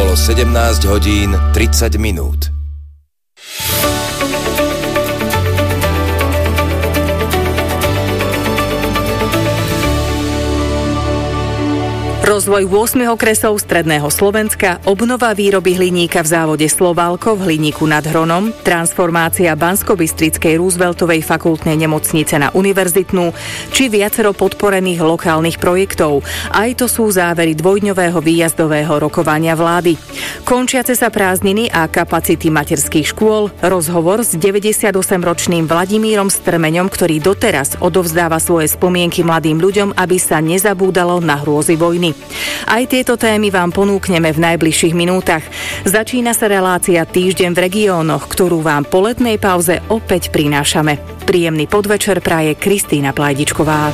Bolo 17 hodín 30 minút. Rozvoj 8 okresov stredného Slovenska, obnova výroby hliníka v závode Slovalko v Hliníku nad Hronom, transformácia Banskobystrickej Rooseveltovej fakultnej nemocnice na univerzitnú, či viacero podporených lokálnych projektov. Aj to sú závery dvojdňového výjazdového rokovania vlády. Končiace sa prázdniny a kapacity materských škôl, rozhovor s 98-ročným Vladimírom Strmeňom, ktorý doteraz odovzdáva svoje spomienky mladým ľuďom, aby sa nezabúdalo na hrôzy vojny. Aj tieto témy vám ponúkneme v najbližších minútach. Začína sa relácia Týždeň v regiónoch, ktorú vám po letnej pauze opäť prinášame. Príjemný podvečer praje Kristína Plajdičková.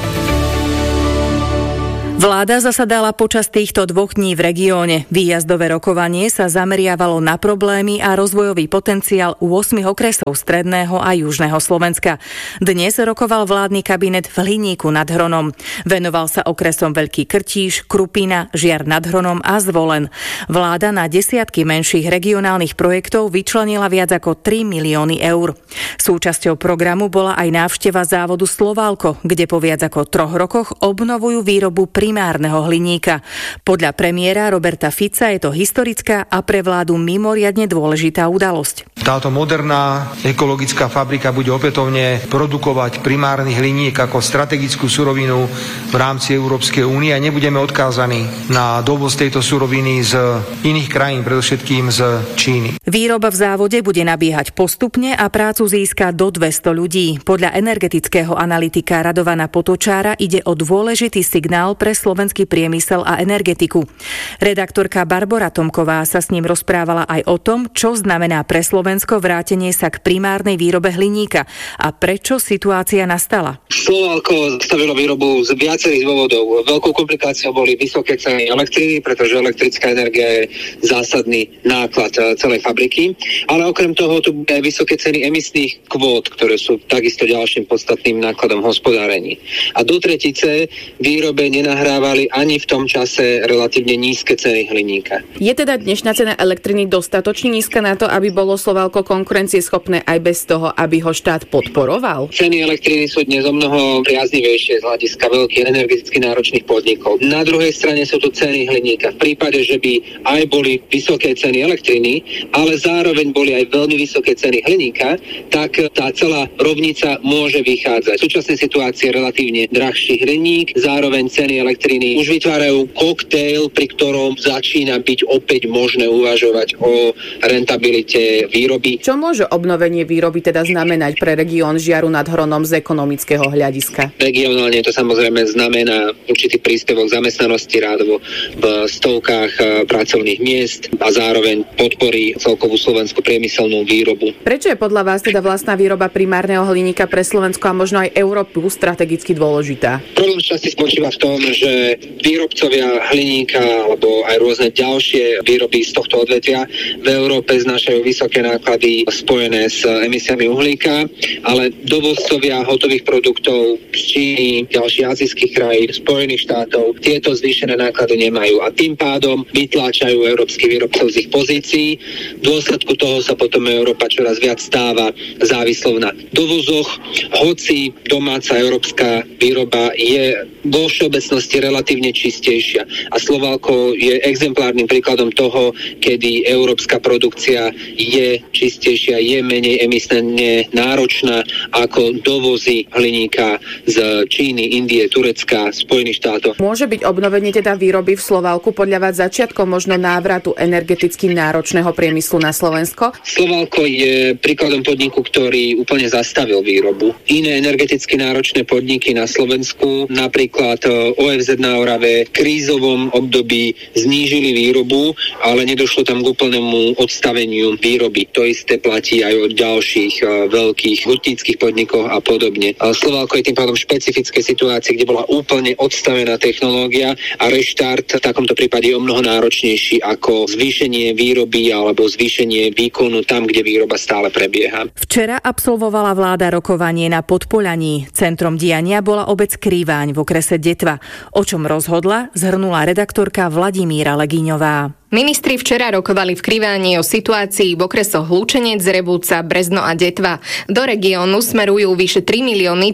Vláda zasadala počas týchto 2 dní v regióne. Výjazdové rokovanie sa zameriavalo na problémy a rozvojový potenciál 8 okresov stredného a južného Slovenska. Dnes rokoval vládny kabinet v Hliníku nad Hronom. Venoval sa okresom Veľký Krtíš, Krupina, Žiar nad Hronom a Zvolen. Vláda na desiatky menších regionálnych projektov vyčlenila viac ako 3 milióny eur. Súčasťou programu bola aj návšteva závodu Slovalko, kde po viac ako 3 rokoch obnovujú výrobu primárneho hliníka. Podľa premiéra Roberta Fica je to historická a pre vládu mimoriadne dôležitá udalosť. Táto moderná ekologická fabrika bude opätovne produkovať primárny hliník ako strategickú surovinu v rámci Európskej únie a nebudeme odkázaní na dovoz tejto suroviny z iných krajín, predovšetkým z Číny. Výroba v závode bude nabiehať postupne a prácu získa do 200 ľudí. Podľa energetického analytika Radovana Potočára ide o dôležitý signál pre slovenský priemysel a energetiku. Redaktorka Barbora Tomková sa s ním rozprávala aj o tom, čo znamená pre Slovensko vrátenie sa k primárnej výrobe hliníka a prečo situácia nastala. Slovalko zastavilo výrobu z viacerých dôvodov. Veľkou komplikáciou boli vysoké ceny elektriny, pretože elektrická energia je zásadný náklad celej fabriky. Ale okrem toho tu bude aj vysoké ceny emisných kvót, ktoré sú takisto ďalším podstatným nákladom hospodárení. A do tretice výrobe nenahrávali ani v tom čase relatívne nízke ceny hliníka. Je teda dnešná cena elektriny dostatočne nízka na to, aby bolo Slovalko konkurencieschopné aj bez toho, aby ho štát podporoval? Ceny elektriny sú dnes o mnoho priaznivejšie z hľadiska veľkých energeticky náročných podnikov. Na druhej strane sú tu ceny hliníka. V prípade, že by aj boli vysoké ceny elektriny, ale zároveň boli aj veľmi vysoké ceny hliníka, tak tá celá rovnica môže vychádzať. V súčasnej situácii je relatívne drahší hliník, zároveň ceny elektriny už vytvárajú koktail, pri ktorom začína byť opäť možné uvažovať o rentabilite výroby. Čo môže obnovenie výroby teda znamenať pre región Žiaru nad Hronom z ekonomického hľadiska? Regionálne to samozrejme znamená určitý príspevok zamestnanosti rádovo v stovkách pracovných miest a zároveň podporí celkovú slovenskú priemyselnú výrobu. Prečo je podľa vás teda vlastná výroba primárneho hliníka pre Slovensko a možno aj Európu strategicky dôležitá? Problém časti spočíva v tom, že výrobcovia hliníka alebo aj rôzne ďalšie výroby z tohto odvetvia v Európe znášajú vysoké náklady spojené s emisiami uhlíka, ale dovozcovia hotových produktov z Číny, ďalších azijských krajín, Spojených štátov tieto zvýšené náklady nemajú a tým pádom vytláčajú európskych výrobcov z ich pozícií. V dôsledku toho sa potom Európa čoraz viac stáva závislou na dovozoch, hoci domáca európska výroba je vo všeobecnosti relatívne čistejšia. A Slovalko je exemplárnym príkladom toho, kedy európska produkcia je čistejšia, je menej emisne náročná ako dovozy hliníka z Číny, Indie, Turecka, Spojených štátov. Môže byť obnovenie teda výroby v Slovalku podľa vás začiatkom možno návratu energeticky náročného priemyslu na Slovensko? Slovalko je príkladom podniku, ktorý úplne zastavil výrobu. Iné energeticky náročné podniky na Slovensku, napríklad OFZ na Orave, v krízovom období znížili výrobu, ale nedošlo tam k úplnému odstaveniu výroby. To isté platí aj o ďalších veľkých hutníckych podnikoch a podobne. Slovalko je tým pádom špecifické situácie, kde bola úplne odstavená technológia a reštart v takomto prípade je o mnoho náročnejší ako zvýšenie výroby alebo zvýšenie výkonu tam, kde výroba stále prebieha. Včera absolvovala vláda rokovanie na Podpoľaní. Centrom diania bola obec Krýváň v okrese Detva. O čom rozhodla, zhrnula redaktorka Vladimíra Legiňová. Ministri včera rokovali v Kriváni o situácii v okresoch Lučenec, Rebúca, Brezno a Detva. Do regiónu smerujú vyše 3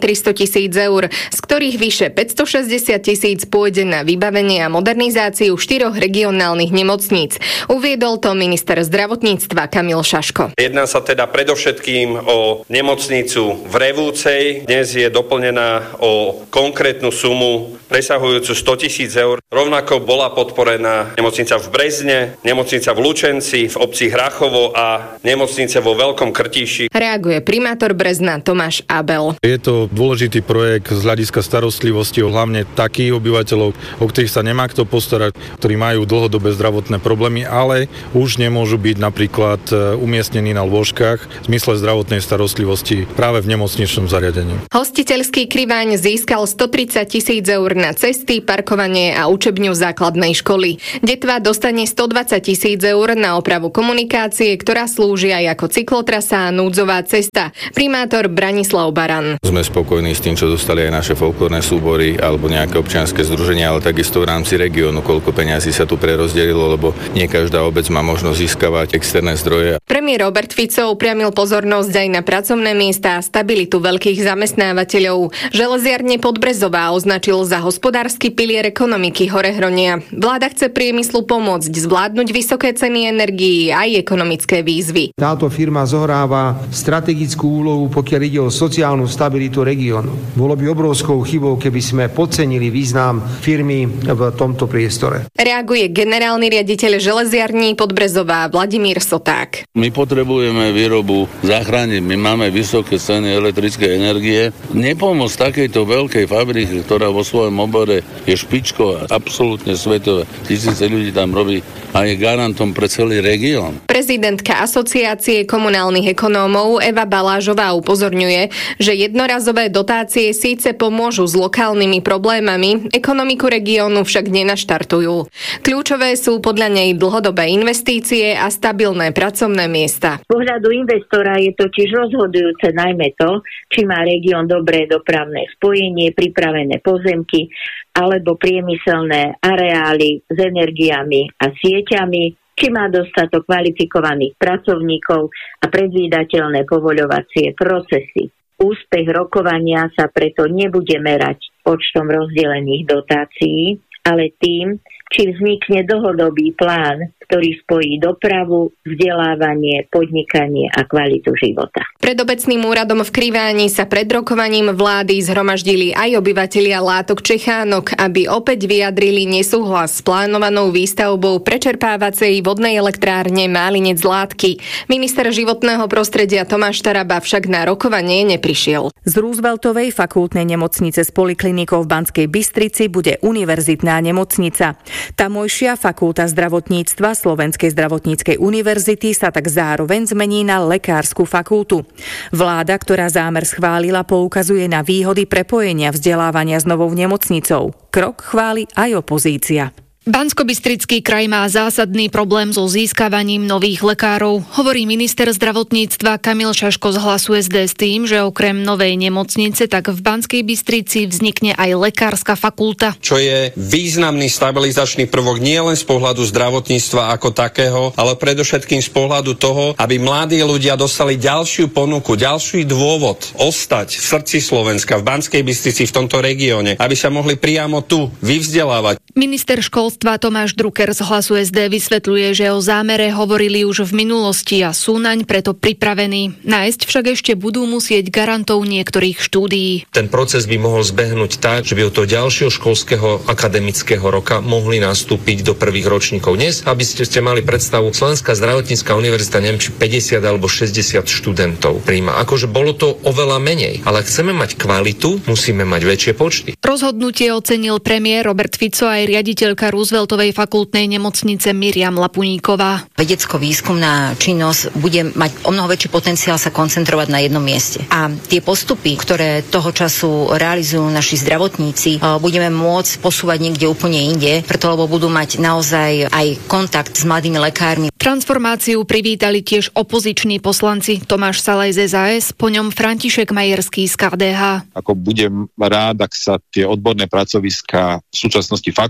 300 000 eur, z ktorých vyše 560 000 pôjde na vybavenie a modernizáciu 4 regionálnych nemocníc. Uviedol to minister zdravotníctva Kamil Šaško. Jedná sa teda predovšetkým o nemocnicu v Revúcej. Dnes je doplnená o konkrétnu sumu presahujúcu 100 000 eur. Rovnako bola podporená nemocnica v Brezne, nemocnica v Lučenci, v obci Hrachovo a nemocnice vo Veľkom Krtíši. Reaguje primátor Brezna Tomáš Abel. Je to dôležitý projekt z hľadiska starostlivosti o hlavne takých obyvateľov, o ktorých sa nemá kto postarať, ktorí majú dlhodobé zdravotné problémy, ale už nemôžu byť napríklad umiestnení na lôžkach v zmysle zdravotnej starostlivosti práve v nemocničnom zariadení. Hostiteľský Kriváň získal 130 000 eur na cesty, parkovanie a učebňu základnej školy. Detva dostane 120 000 eur na opravu komunikácie, ktorá slúži aj ako cyklotrasa a núdzová cesta. Primátor Branislav Baran. Sme spokojní s tým, čo dostali aj naše folklórne súbory alebo nejaké občianske združenia, ale takisto v rámci regiónu, koľko peňazí sa tu prerozdelilo, lebo nie každá obec má možnosť získavať externé zdroje. Premiér Robert Fico upriamil pozornosť aj na pracovné miesta a stabilitu veľkých zamestnávateľov. Železiarne Podbrezová označil za hospodársky pilier ekonomiky Horehronia. Vláda chce priemyslu pomôcť zvládnuť vysoké ceny energií aj ekonomické výzvy. Táto firma zohráva strategickú úlohu, pokiaľ ide o sociálnu stabilitu regiónu. Bolo by obrovskou chybou, keby sme podcenili význam firmy v tomto priestore. Reaguje generálny riaditeľ Železiarní Podbrezová Vladimír Soták. My potrebujeme výrobu zachrániť. My máme vysoké ceny elektrickej energie. Nepomôcť takejto veľkej fabrike, ktorá vo svojom obore je špičková, absolútne svetové. Tisíce ľudí tam robí a je garantom pre celý región. Prezidentka Asociácie komunálnych ekonómov Eva Balážová upozorňuje, že jednorazové dotácie síce pomôžu s lokálnymi problémami, ekonomiku regiónu však nenaštartujú. Kľúčové sú podľa nej dlhodobé investície a stabilné pracovné miesta. Z pohľadu investora je totiž rozhodujúce najmä to, či má región dobré dopravné spojenie, pripravené pozemky alebo priemyselné areály s energiami a sieťami, či má dostatok kvalifikovaných pracovníkov a predvídateľné povoľovacie procesy. Úspech rokovania sa preto nebude merať počtom rozdelených dotácií, ale tým, či vznikne dlhodobý plán, ktorý spojí dopravu, vzdelávanie, podnikanie a kvalitu života. Pred obecným úradom v Kriváni sa pred rokovaním vlády zhromaždili aj obyvatelia Látok Čechánok, aby opäť vyjadrili nesúhlas s plánovanou výstavbou prečerpávacej vodnej elektrárne Málinec Látky. Minister životného prostredia Tomáš Taraba však na rokovanie neprišiel. Z Rooseveltovej fakultnej nemocnice s poliklinikou v Banskej Bystrici bude univerzitná nemocnica. Tamojšia fakulta zdravotníctva Slovenskej zdravotníckej univerzity sa tak zároveň zmení na lekársku fakultu. Vláda, ktorá zámer schválila, poukazuje na výhody prepojenia vzdelávania s novou nemocnicou. Krok chváli aj opozícia. Banskobystrický kraj má zásadný problém so získavaním nových lekárov. Hovorí minister zdravotníctva Kamil Šaško z Hlasu SD s tým, že okrem novej nemocnice tak v Banskej Bystrici vznikne aj lekárska fakulta. Čo je významný stabilizačný prvok nielen z pohľadu zdravotníctva ako takého, ale predovšetkým z pohľadu toho, aby mladí ľudia dostali ďalšiu ponuku, ďalší dôvod ostať v srdci Slovenska, v Banskej Bystrici, v tomto regióne, aby sa mohli priamo tu vyvzdelávať. Minister školstva Tomáš Drucker z Hlasu SD vysvetľuje, že o zámere hovorili už v minulosti a sú naň preto pripravení. Nájsť však ešte budú musieť garantov niektorých štúdií. Ten proces by mohol zbehnúť tak, že by od toho ďalšieho školského akademického roka mohli nastúpiť do prvých ročníkov. Dnes, aby ste mali predstavu, Slovenská zdravotnícka univerzita, neviem, či 50 alebo 60 študentov príjma. Akože bolo to oveľa menej, ale chceme mať kvalitu, musíme mať väčšie počty. Rozhodnutie ocenil premiér Robert Fico aj riaditeľka Rooseveltovej fakultnej nemocnice Miriam Lapuníková. Vedecko-výskumná činnosť bude mať omnoho väčší potenciál sa koncentrovať na jednom mieste. A tie postupy, ktoré toho času realizujú naši zdravotníci, budeme môcť posúvať niekde úplne inde, preto lebo budú mať naozaj aj kontakt s mladými lekármi. Transformáciu privítali tiež opoziční poslanci Tomáš Salaj z SAS, po ňom František Majerský z KDH. Ako budem rád, ak sa tie odborné pracoviská v súčasnosti fakulty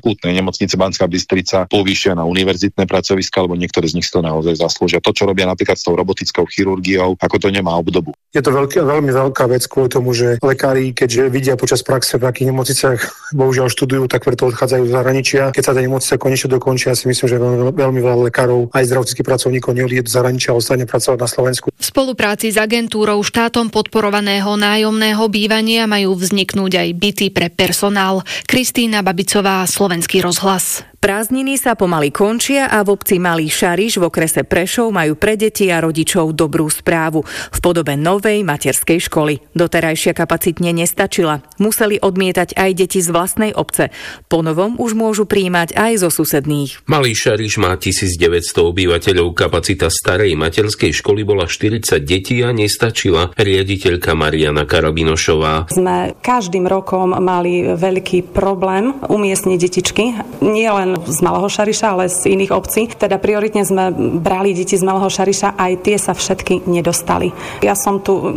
fakultnej nemocnice Banská Bystrica povýšia na univerzitné pracoviska, lebo niektoré z nich to naozaj zaslúžia. To, čo robia napríklad s tou robotickou chirurgiou, ako to nemá obdobu. Je to veľmi veľká vec kvôli tomu, že lekári, keďže vidia počas praxe v akých nemocniciach bohužiaľ študujú, tak preto odchádzajú do zahraničia. Keď sa tá nemocnica konečne dokončia, si myslím, že veľmi veľa lekárov aj zdravotníckych pracovníkov neodíde do zahraničia a ostane pracovať na Slovensku. V spolupráci s agentúrou štátom podporovaného nájomného bývania majú vzniknúť aj byty pre personál. Kristína Babicová, Slovenský rozhlas. Prázdniny sa pomaly končia a v obci Malý Šariš v okrese Prešov majú pre deti a rodičov dobrú správu v podobe novej materskej školy. Doterajšia kapacitne nestačila. Museli odmietať aj deti z vlastnej obce. Ponovom už môžu prijímať aj zo susedných. Malý Šariš má 1900 obyvateľov. Kapacita starej materskej školy bola 40 detí a nestačila. Riaditeľka Mariana Karabinošová. Sme každým rokom mali veľký problém umiestniť detičky. Nie len z Malého Šariša, ale z iných obcí. Teda prioritne sme brali deti z Malého Šariša, aj tie sa všetky nedostali. Ja som tu